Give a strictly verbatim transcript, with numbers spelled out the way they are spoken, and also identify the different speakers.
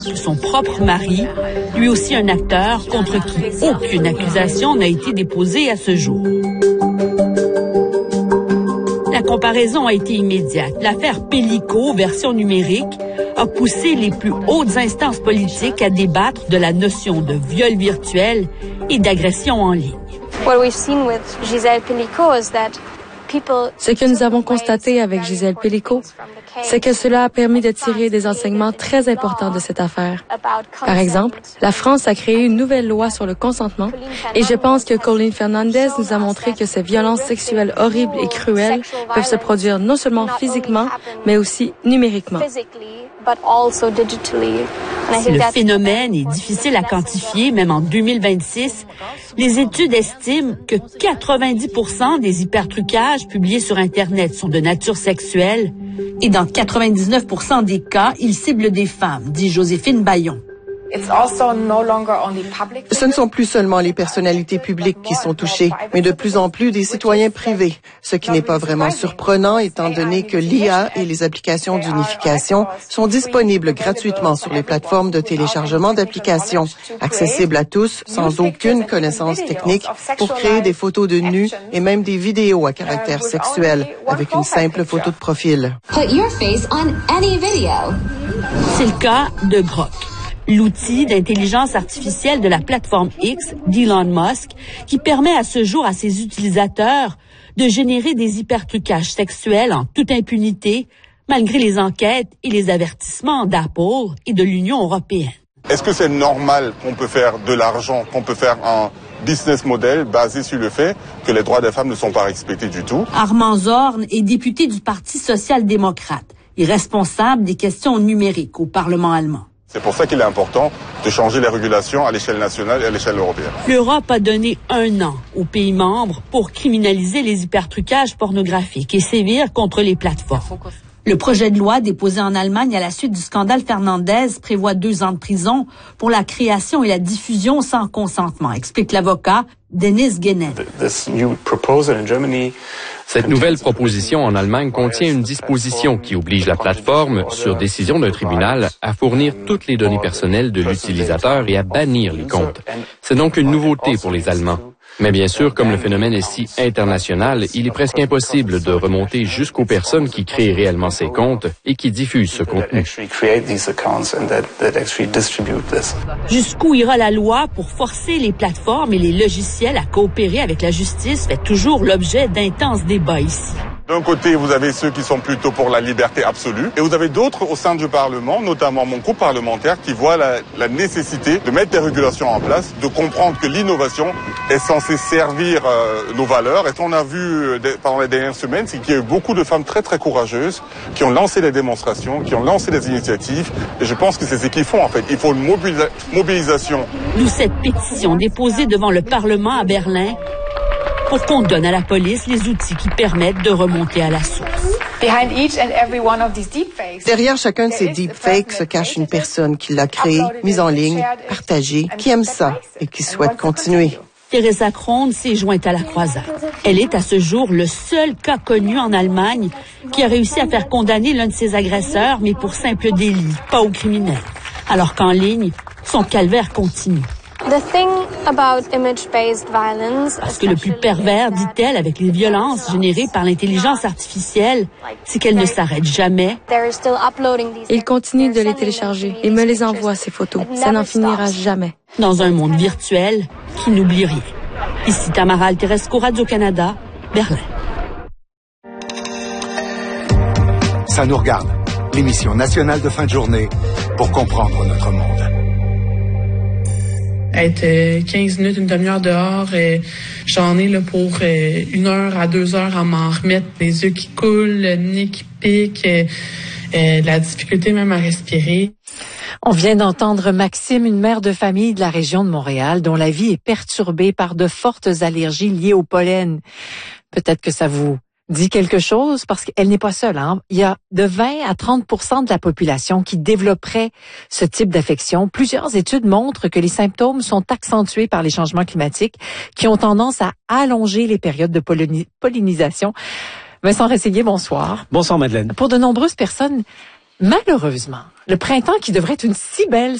Speaker 1: Son propre mari, lui aussi un acteur contre qui aucune accusation n'a été déposée à ce jour. La comparaison a été immédiate. L'affaire Pellico, version numérique, a poussé les plus hautes instances politiques à débattre de la notion de viol virtuel et d'agression en ligne.
Speaker 2: What we've seen with Gisèle Pellico is that
Speaker 3: Ce que nous avons constaté avec Gisèle Pellico, c'est que cela a permis de tirer des enseignements très importants de cette affaire. Par exemple, la France a créé une nouvelle loi sur le consentement et je pense que Colleen Fernandez nous a montré que ces violences sexuelles horribles et cruelles peuvent se produire non seulement physiquement, mais aussi numériquement.
Speaker 1: Si le phénomène est difficile à quantifier, même en deux mille vingt-six, les études estiment que quatre-vingt-dix pour cent des hypertrucages publiés sur Internet sont de nature sexuelle et dans quatre-vingt-dix-neuf pour cent des cas, ils ciblent des femmes, dit Joséphine Bayon.
Speaker 4: Ce ne sont plus seulement les personnalités publiques qui sont touchées, mais de plus en plus des citoyens privés, ce qui n'est pas vraiment surprenant étant donné que l'I A et les applications d'unification sont disponibles gratuitement sur les plateformes de téléchargement d'applications, accessibles à tous sans aucune connaissance technique pour créer des photos de nus et même des vidéos à caractère sexuel avec une simple photo de profil.
Speaker 5: Put your face on any video.
Speaker 1: C'est le cas de Grok, l'outil d'intelligence artificielle de la plateforme X d'Elon Musk qui permet à ce jour à ses utilisateurs de générer des hypertrucages sexuels en toute impunité, malgré les enquêtes et les avertissements d'Apple et de l'Union européenne.
Speaker 6: Est-ce que c'est normal qu'on peut faire de l'argent, qu'on peut faire un business model basé sur le fait que les droits des femmes ne sont pas respectés du tout?
Speaker 1: Armand Zorn est député du Parti social-démocrate et responsable des questions numériques au Parlement allemand.
Speaker 6: C'est pour ça qu'il est important de changer les régulations à l'échelle nationale et à l'échelle européenne.
Speaker 1: L'Europe a donné un an aux pays membres pour criminaliser les hypertrucages pornographiques et sévir contre les plateformes. Le projet de loi déposé en Allemagne à la suite du scandale Fernandez prévoit deux ans de prison pour la création et la diffusion sans consentement, explique l'avocat Dennis Guénet.
Speaker 7: Cette nouvelle proposition en Allemagne contient une disposition qui oblige la plateforme, sur décision d'un tribunal, à fournir toutes les données personnelles de l'utilisateur et à bannir les comptes. C'est donc une nouveauté pour les Allemands. Mais bien sûr, comme le phénomène est si international, il est presque impossible de remonter jusqu'aux personnes qui créent réellement ces comptes et qui diffusent ce contenu.
Speaker 1: Jusqu'où ira la loi pour forcer les plateformes et les logiciels à coopérer avec la justice fait toujours l'objet d'intenses débats ici.
Speaker 6: D'un côté, vous avez ceux qui sont plutôt pour la liberté absolue et vous avez d'autres au sein du Parlement, notamment mon groupe parlementaire, qui voit la, la nécessité de mettre des régulations en place, de comprendre que l'innovation est censée servir euh, nos valeurs. Et ce qu'on a vu euh, pendant les dernières semaines, c'est qu'il y a eu beaucoup de femmes très très courageuses qui ont lancé des démonstrations, qui ont lancé des initiatives. Et je pense que c'est ce qu'il faut en fait. Il faut une mobilisa- mobilisation.
Speaker 1: D'où cette pétition déposée devant le Parlement à Berlin pour qu'on donne à la police les outils qui permettent de remonter à la source.
Speaker 4: Derrière chacun de ces deepfakes se cache une personne qui l'a créé, mise en ligne, partagée, qui aime ça et qui souhaite continuer.
Speaker 1: Theresa Krohn s'est jointe à la croisade. Elle est à ce jour le seul cas connu en Allemagne qui a réussi à faire condamner l'un de ses agresseurs, mais pour simple délit, pas au criminel. Alors qu'en ligne, son calvaire continue. Parce que le plus pervers, dit-elle, avec les violences générées par l'intelligence artificielle, c'est qu'elle ne s'arrête jamais.
Speaker 3: Ils continuent de les télécharger et me les envoient, ces photos. Ça n'en finira jamais.
Speaker 1: Dans un monde virtuel qui n'oublie rien. Ici Tamara Alteresco, Radio-Canada, Berlin.
Speaker 8: Ça nous regarde. L'émission nationale de fin de journée pour comprendre notre monde.
Speaker 9: Être quinze minutes, une demi-heure dehors, euh, j'en ai là, pour euh, une heure à deux heures à m'en remettre. Les yeux qui coulent, le nez qui pique, euh, euh, la difficulté même à respirer.
Speaker 10: On vient d'entendre Maxime, une mère de famille de la région de Montréal, dont la vie est perturbée par de fortes allergies liées au pollen. Peut-être que ça vous dit quelque chose, parce qu'elle n'est pas seule. Hein? Il y a de vingt à trente pour cent de la population qui développerait ce type d'affection. Plusieurs études montrent que les symptômes sont accentués par les changements climatiques qui ont tendance à allonger les périodes de pollinisation. Vincent Rességuier, bonsoir.
Speaker 11: Bonsoir, Madeleine.
Speaker 10: Pour de nombreuses personnes, Malheureusement, le printemps qui devrait être une si belle